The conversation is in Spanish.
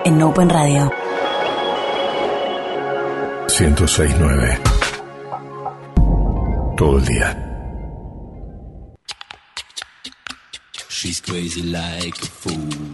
en Open Radio. 106.9. Todo el día. She's crazy like a fool.